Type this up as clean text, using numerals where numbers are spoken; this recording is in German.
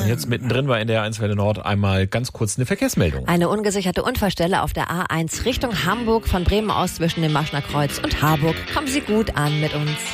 Jetzt mittendrin war in der NDR1 Welle Nord einmal ganz kurz eine Verkehrsmeldung. Eine ungesicherte Unfallstelle auf der A1 Richtung Hamburg von Bremen aus zwischen dem Maschner Kreuz und Harburg. Kommen Sie gut an mit uns.